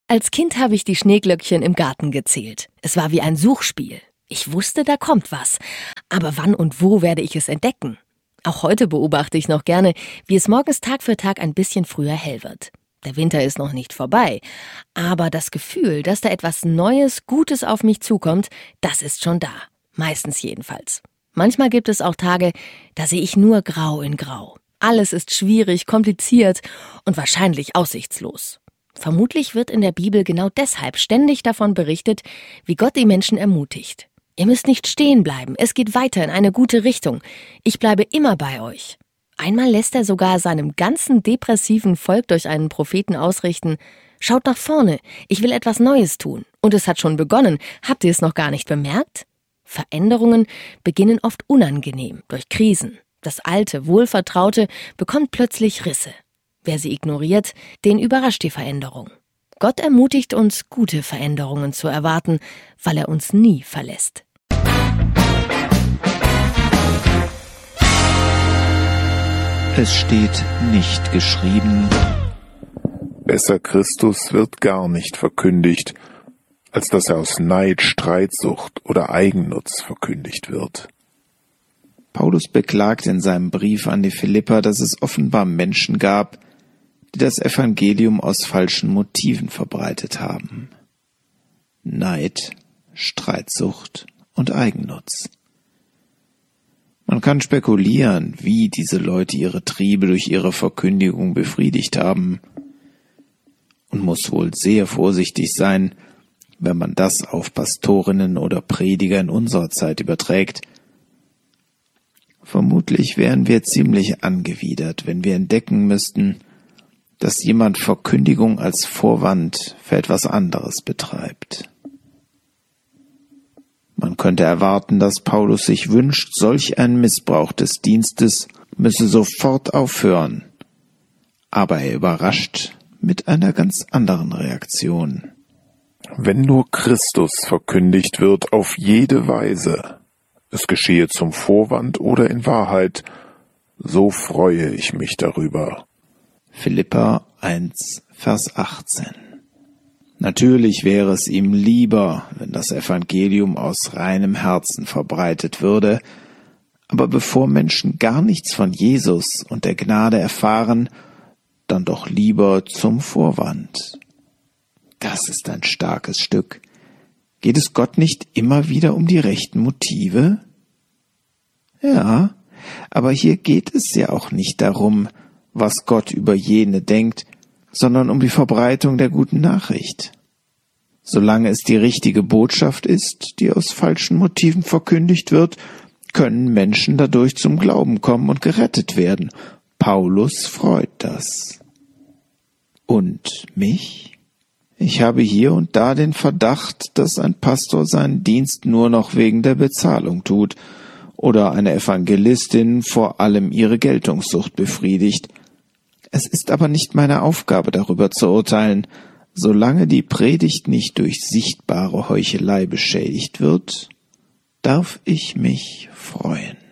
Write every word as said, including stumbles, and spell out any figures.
Als Kind habe ich die Schneeglöckchen im Garten gezählt. Es war wie ein Suchspiel. Ich wusste, da kommt was. Aber wann und wo werde ich es entdecken? Auch heute beobachte ich noch gerne, wie es morgens Tag für Tag ein bisschen früher hell wird. Der Winter ist noch nicht vorbei. Aber das Gefühl, dass da etwas Neues, Gutes auf mich zukommt, das ist schon da. Meistens jedenfalls. Manchmal gibt es auch Tage, da sehe ich nur grau in grau. Alles ist schwierig, kompliziert und wahrscheinlich aussichtslos. Vermutlich wird in der Bibel genau deshalb ständig davon berichtet, wie Gott die Menschen ermutigt. Ihr müsst nicht stehen bleiben, es geht weiter in eine gute Richtung. Ich bleibe immer bei euch. Einmal lässt er sogar seinem ganzen depressiven Volk durch einen Propheten ausrichten: Schaut nach vorne, ich will etwas Neues tun. Und es hat schon begonnen. Habt ihr es noch gar nicht bemerkt? Veränderungen beginnen oft unangenehm, durch Krisen. Das Alte, Wohlvertraute bekommt plötzlich Risse. Wer sie ignoriert, den überrascht die Veränderung. Gott ermutigt uns, gute Veränderungen zu erwarten, weil er uns nie verlässt. Es steht nicht geschrieben: Besser Christus wird gar nicht verkündigt, als dass er aus Neid, Streitsucht oder Eigennutz verkündigt wird. Paulus beklagt in seinem Brief an die Philipper, dass es offenbar Menschen gab, die das Evangelium aus falschen Motiven verbreitet haben. Neid, Streitsucht und Eigennutz. Man kann spekulieren, wie diese Leute ihre Triebe durch ihre Verkündigung befriedigt haben, und muss wohl sehr vorsichtig sein, wenn man das auf Pastorinnen oder Prediger in unserer Zeit überträgt. Vermutlich wären wir ziemlich angewidert, wenn wir entdecken müssten, dass jemand Verkündigung als Vorwand für etwas anderes betreibt. Man könnte erwarten, dass Paulus sich wünscht, solch ein Missbrauch des Dienstes müsse sofort aufhören. Aber er überrascht mit einer ganz anderen Reaktion. Wenn nur Christus verkündigt wird auf jede Weise, es geschehe zum Vorwand oder in Wahrheit, so freue ich mich darüber. Philipper eins, Vers achtzehn. Natürlich wäre es ihm lieber, wenn das Evangelium aus reinem Herzen verbreitet würde, aber bevor Menschen gar nichts von Jesus und der Gnade erfahren, dann doch lieber zum Vorwand. Das ist ein starkes Stück. Geht es Gott nicht immer wieder um die rechten Motive? Ja, aber hier geht es ja auch nicht darum, was Gott über jene denkt, sondern um die Verbreitung der guten Nachricht. Solange es die richtige Botschaft ist, die aus falschen Motiven verkündigt wird, können Menschen dadurch zum Glauben kommen und gerettet werden. Paulus freut das. Und mich? Ich habe hier und da den Verdacht, dass ein Pastor seinen Dienst nur noch wegen der Bezahlung tut oder eine Evangelistin vor allem ihre Geltungssucht befriedigt. Es ist aber nicht meine Aufgabe, darüber zu urteilen. Solange die Predigt nicht durch sichtbare Heuchelei beschädigt wird, darf ich mich freuen.